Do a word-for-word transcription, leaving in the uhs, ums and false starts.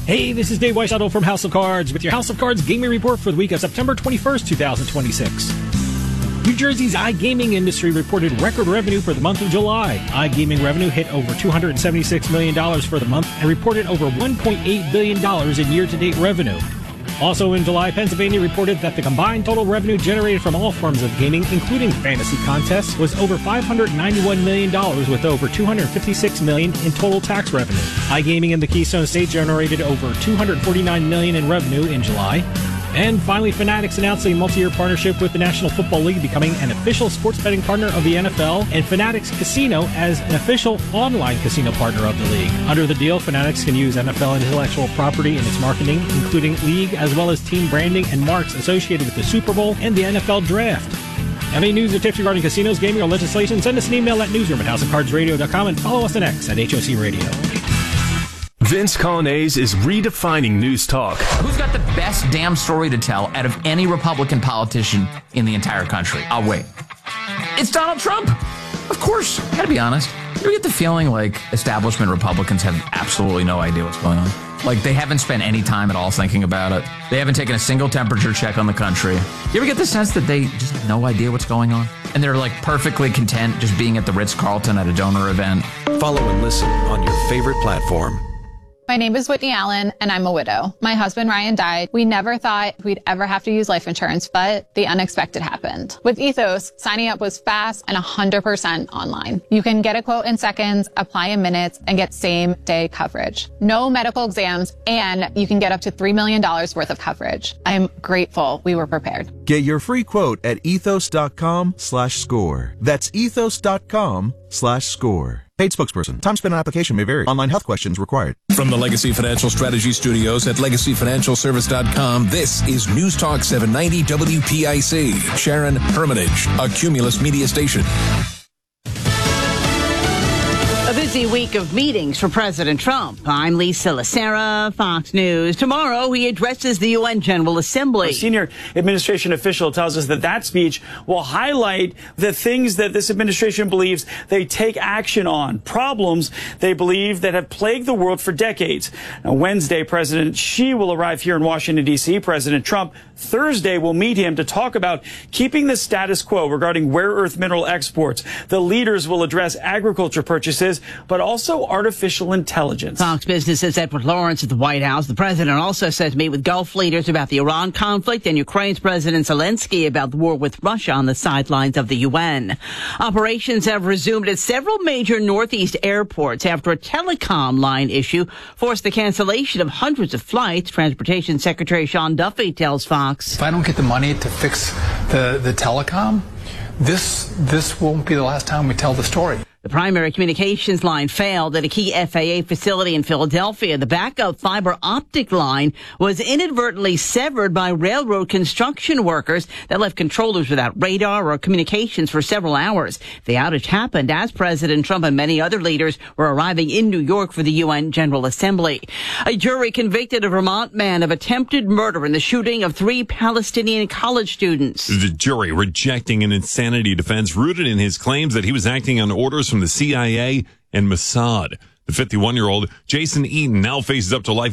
Hey, this is Dave Weishuttle from House of Cards with your House of Cards gaming report for the week of September twenty-first, twenty twenty-six. New Jersey's iGaming industry reported record revenue for the month of July. iGaming revenue hit over two hundred seventy-six million dollars for the month and reported over one point eight billion dollars in year-to-date revenue. Also in July, Pennsylvania reported that the combined total revenue generated from all forms of gaming, including fantasy contests, was over five hundred ninety-one million dollars with over two hundred fifty-six million dollars in total tax revenue. iGaming in the Keystone State generated over two hundred forty-nine million dollars in revenue in July. And finally, Fanatics announced a multi-year partnership with the National Football League, becoming an official sports betting partner of the N F L, and Fanatics Casino as an official online casino partner of the league. Under the deal, Fanatics can use N F L intellectual property in its marketing, including league as well as team branding and marks associated with the Super Bowl and the N F L Draft. Have any news or tips regarding casinos, gaming, or legislation? Send us an email at newsroom at house of cards radio dot com and follow us on X at H O C Radio. Vince Colonnese is redefining news talk. Who's got the best damn story to tell out of any Republican politician in the entire country? I'll wait. It's Donald Trump. Of course. I gotta be honest. You get the feeling like establishment Republicans have absolutely no idea what's going on. Like they haven't spent any time at all thinking about it. They haven't taken a single temperature check on the country. You ever get the sense that they just have no idea what's going on? And they're like perfectly content just being at the Ritz-Carlton at a donor event? Follow and listen on your favorite platform. My name is Whitney Allen, and I'm a widow. My husband, Ryan, died. We never thought we'd ever have to use life insurance, but the unexpected happened. With Ethos, signing up was fast and one hundred percent online. You can get a quote in seconds, apply in minutes, and get same-day coverage. No medical exams, and you can get up to three million dollars worth of coverage. I'm grateful we were prepared. Get your free quote at ethos.com slash score. That's ethos.com slash score. Paid spokesperson. Time spent on application may vary. Online health questions required. From the Legacy Financial Strategy Studios at legacy financial service dot com, this is News Talk seven ninety W P I C. Sharon Hermitage, a Cumulus media station. A busy week of meetings for President Trump. I'm Lisa Lacera, Fox News. Tomorrow, he addresses the U N General Assembly. A senior administration official tells us that that speech will highlight the things that this administration believes they take action on, problems they believe that have plagued the world for decades. Now, Wednesday, President Xi will arrive here in Washington, D C. President Trump Thursday will meet him to talk about keeping the status quo regarding rare earth mineral exports. The leaders will address agriculture purchases, but also artificial intelligence. Fox Business's Edward Lawrence at the White House. The president also said to meet with Gulf leaders about the Iran conflict and Ukraine's President Zelensky about the war with Russia on the sidelines of the U N. Operations have resumed at several major Northeast airports after a telecom line issue forced the cancellation of hundreds of flights. Transportation Secretary Sean Duffy tells Fox. If I don't get the money to fix the, the telecom, this this won't be the last time we tell the story. The primary communications line failed at a key F A A facility in Philadelphia. The backup fiber optic line was inadvertently severed by railroad construction workers that left controllers without radar or communications for several hours. The outage happened as President Trump and many other leaders were arriving in New York for the U N General Assembly. A jury convicted a Vermont man of attempted murder in the shooting of three Palestinian college students. The jury rejecting an insanity defense rooted in his claims that he was acting on orders from the C I A and Mossad. The fifty-one-year-old Jason Eaton now faces up to life